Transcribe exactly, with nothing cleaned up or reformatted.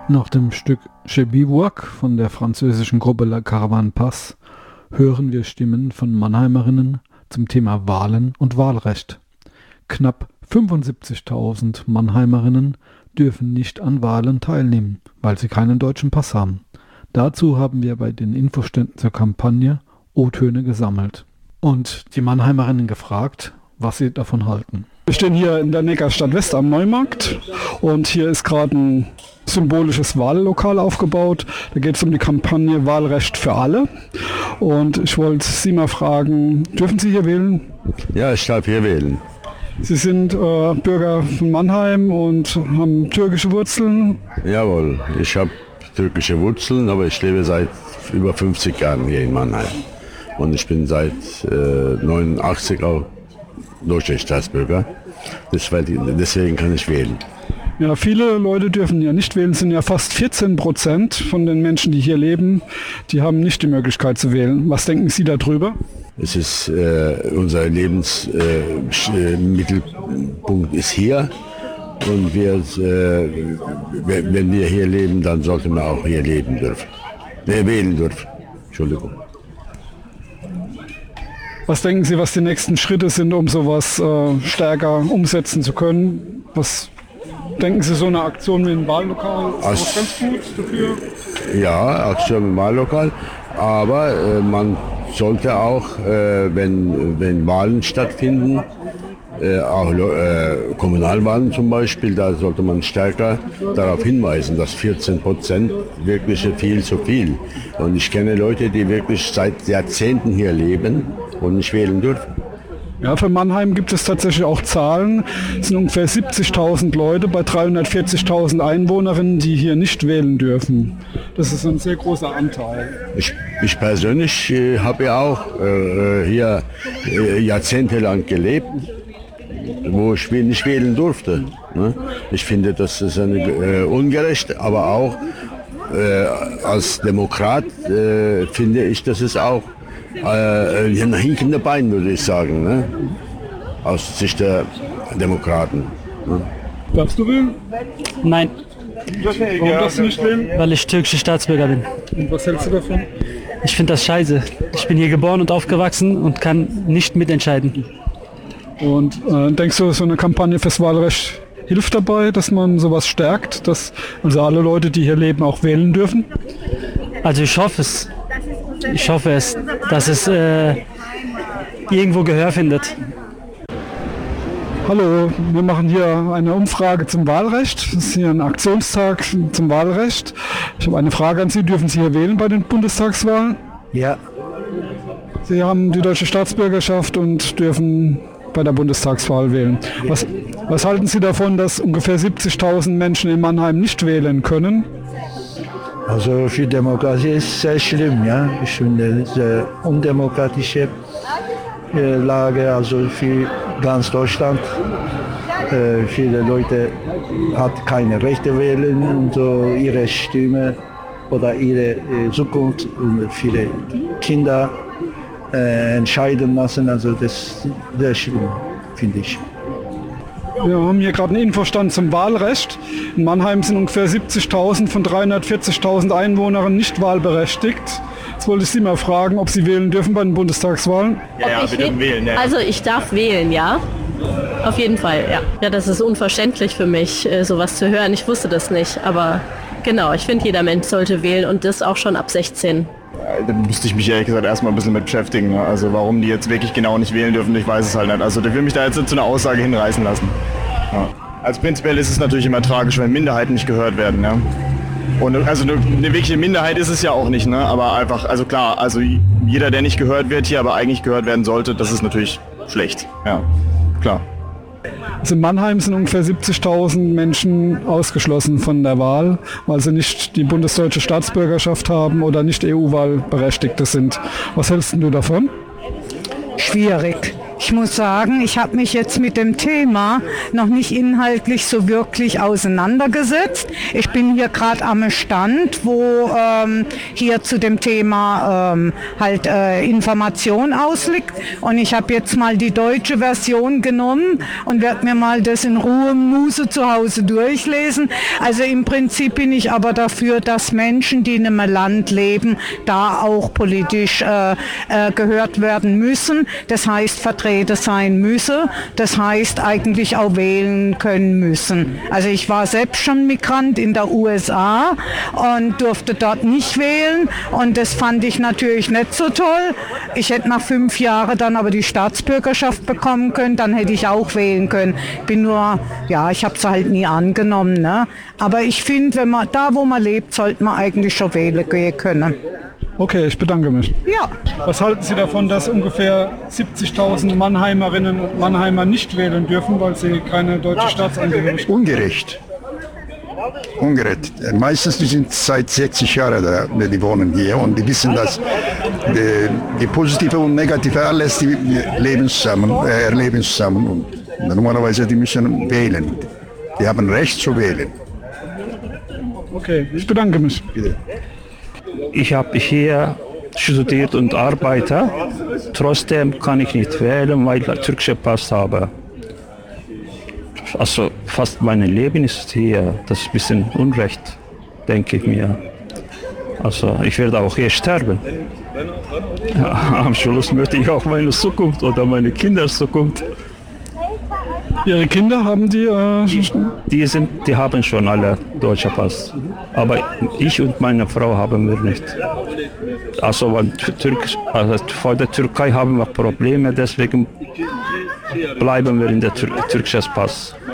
Nach dem Stück Je Bivouac von der französischen Gruppe La Caravane Passe hören wir Stimmen von Mannheimerinnen zum Thema Wahlen und Wahlrecht. Knapp fünfundsiebzigtausend Mannheimerinnen dürfen nicht an Wahlen teilnehmen, weil sie keinen deutschen Pass haben. Dazu haben wir bei den Infoständen zur Kampagne O-Töne gesammelt und die Mannheimerinnen gefragt, was sie davon halten. Wir stehen hier in der Neckarstadt West am Neumarkt und hier ist gerade ein symbolisches Wahllokal aufgebaut. Da geht es um die Kampagne Wahlrecht für alle. Und ich wollte Sie mal fragen, dürfen Sie hier wählen? Ja, ich darf hier wählen. Sie sind äh, Bürger von Mannheim und haben türkische Wurzeln? Jawohl, ich habe türkische Wurzeln, aber ich lebe seit über fünfzig Jahren hier in Mannheim. Und ich bin seit äh, neunundachtzig auch deutscher Staatsbürger. Deswegen kann ich wählen. Ja, viele Leute dürfen ja nicht wählen. Es sind ja fast vierzehn Prozent von den Menschen, die hier leben, die haben nicht die Möglichkeit zu wählen. Was denken Sie darüber? Es ist äh, unser Lebensmittelpunkt äh, ist hier und wir, äh, wenn wir hier leben, dann sollten wir auch hier leben dürfen. Äh, wählen dürfen. Entschuldigung. Was denken Sie, was die nächsten Schritte sind, um sowas äh, stärker umsetzen zu können? Was denken Sie, so eine Aktion wie ein Wahllokal ist As- ganz gut dafür? Ja, Aktion im Wahllokal, aber äh, man sollte auch, äh, wenn, wenn Wahlen stattfinden, äh, auch äh, Kommunalwahlen zum Beispiel, da sollte man stärker darauf hinweisen, dass vierzehn Prozent wirklich viel zu viel. Und ich kenne Leute, die wirklich seit Jahrzehnten hier leben und nicht wählen dürfen. Ja, für Mannheim gibt es tatsächlich auch Zahlen. Es sind ungefähr siebzigtausend Leute bei dreihundertvierzigtausend Einwohnerinnen, die hier nicht wählen dürfen. Das ist ein sehr großer Anteil. Ich, ich persönlich äh, habe ja auch äh, hier äh, jahrzehntelang gelebt, wo ich nicht wählen durfte. Ne? Ich finde, das ist eine, äh, ungerecht, aber auch äh, als Demokrat äh, finde ich, das ist auch Äh, ein hinkende Bein, würde ich sagen, ne? Aus Sicht der Demokraten. Ne? Darfst du wählen? Nein, Warum darfst du nicht wählen? weil ich türkischer Staatsbürger bin. Und was hältst du davon? Ich finde das scheiße. Ich bin hier geboren und aufgewachsen und kann nicht mitentscheiden. Und äh, denkst du, so eine Kampagne fürs Wahlrecht hilft dabei, dass man sowas stärkt, dass also alle Leute, die hier leben, auch wählen dürfen? Also ich hoffe es. Ich hoffe es, dass es äh, irgendwo Gehör findet. Hallo, wir machen hier eine Umfrage zum Wahlrecht. Das ist hier ein Aktionstag zum Wahlrecht. Ich habe eine Frage an Sie. Dürfen Sie hier wählen bei den Bundestagswahlen? Ja, Sie haben die deutsche Staatsbürgerschaft und dürfen bei der Bundestagswahl wählen. Was, was halten Sie davon, dass ungefähr siebzigtausend Menschen in Mannheim nicht wählen können? also für Demokratie ist sehr schlimm, ja. Ich finde es eine undemokratische äh, Lage, also für ganz Deutschland. Äh, viele Leute hat keine Rechte wählen und so ihre Stimme oder ihre äh, Zukunft und viele Kinder äh, entscheiden lassen. Also das ist sehr schlimm, finde ich. Wir haben hier gerade einen Infostand zum Wahlrecht. In Mannheim sind ungefähr siebzigtausend von dreihundertvierzigtausend Einwohnern nicht wahlberechtigt. Jetzt wollte ich Sie mal fragen, ob Sie wählen dürfen bei den Bundestagswahlen. Ja, ja, wir dürfen wählen, ja. Also ich darf wählen, ja. Auf jeden Fall, ja. Ja, das ist unverständlich für mich, äh, sowas zu hören. Ich wusste das nicht, aber genau, ich finde, jeder Mensch sollte wählen und das auch schon ab sechzehn. Da müsste ich mich ehrlich gesagt erstmal ein bisschen mit beschäftigen. Ne? Also warum die jetzt wirklich genau nicht wählen dürfen, ich weiß es halt nicht. Also ich will mich da jetzt nicht zu einer Aussage hinreißen lassen. Ja. Also prinzipiell ist es natürlich immer tragisch, wenn Minderheiten nicht gehört werden. Ja? Und also eine, eine wirkliche Minderheit ist es ja auch nicht, ne? Aber einfach, also klar, also jeder, der nicht gehört wird hier, aber eigentlich gehört werden sollte, das ist natürlich schlecht. Ja, klar. Also in Mannheim sind ungefähr siebzigtausend Menschen ausgeschlossen von der Wahl, weil sie nicht die bundesdeutsche Staatsbürgerschaft haben oder nicht E U-Wahlberechtigte sind. Was hältst du davon? Schwierig. Ich muss sagen, ich habe mich jetzt mit dem Thema noch nicht inhaltlich so wirklich auseinandergesetzt. Ich bin hier gerade am Stand, wo ähm, hier zu dem Thema ähm, halt äh, Information ausliegt. Und ich habe jetzt mal die deutsche Version genommen und werde mir mal das in Ruhe Muße zu Hause durchlesen. Also im Prinzip bin ich aber dafür, dass Menschen, die in einem Land leben, da auch politisch äh, äh, gehört werden müssen. Das heißt, Vertreter sein müsse. Das heißt, eigentlich auch wählen können müssen. Also ich war selbst schon Migrant in der U S A und durfte dort nicht wählen. Und das fand ich natürlich nicht so toll. Ich hätte nach fünf Jahren dann aber die Staatsbürgerschaft bekommen können. Dann hätte ich auch wählen können. Bin nur, ja, ich habe es halt nie angenommen. Ne? Aber ich finde, wenn man da, wo man lebt, sollte man eigentlich schon wählen gehen können. Okay, ich bedanke mich. Ja. Was halten Sie davon, dass ungefähr siebzigtausend Mannheimerinnen und Mannheimer nicht wählen dürfen, weil sie keine deutsche Staatsangehörigkeit haben? Ungerecht. Ungerecht. Meistens die sind seit sechzig Jahren da, die wohnen hier und die wissen, dass die, die positive und negative alles, die leben zusammen, äh, erleben zusammen. Und normalerweise die müssen wählen. Die haben Recht zu wählen. Okay, ich bedanke mich. Bitte. Ich habe hier studiert und arbeite. Trotzdem kann ich nicht wählen, weil ich türkische Pass habe. Also fast mein Leben ist hier. Das ist ein bisschen Unrecht, denke ich mir. Also ich werde auch hier sterben. Ja, am Schluss möchte ich auch meine Zukunft oder meine Kinders Zukunft. Ihre Kinder haben die? Äh, die, die, sind, die haben schon alle deutschen Pass. Aber ich und meine Frau haben wir nicht. Also, Türk, also vor der Türkei haben wir Probleme, deswegen bleiben wir in der Tür türkischen Pass.